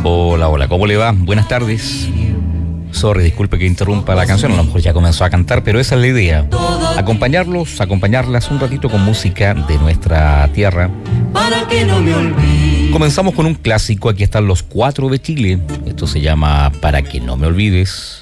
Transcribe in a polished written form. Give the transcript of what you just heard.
Hola, hola, ¿cómo le va? Buenas tardes. Sorry, disculpe que interrumpa la canción, a lo mejor ya comenzó a cantar, pero esa es la idea. Acompañarlas un ratito con música de nuestra tierra. Para que no me olvides. Comenzamos con un clásico, aquí están Los Cuatro de Chile. Esto se llama Para que no me olvides.